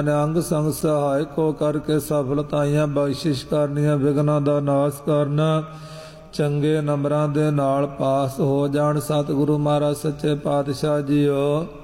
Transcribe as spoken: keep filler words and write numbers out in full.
ਅੰਗ ਸੰਗ ਸਹਾਇਕੋ ਕਰਕੇ ਸਫਲਤਾਈਆਂ ਬਖਸ਼ਿਸ਼ ਕਰਨੀਆਂ, ਵਿਗਨਾਂ ਦਾ ਨਾਸ਼ ਕਰਨਾ, ਚੰਗੇ ਨੰਬਰਾਂ ਦੇ ਨਾਲ ਪਾਸ ਹੋ ਜਾਣ। ਸਤਿਗੁਰੂ ਮਹਾਰਾਜ ਸੱਚੇ ਪਾਤਸ਼ਾਹ ਜੀਓ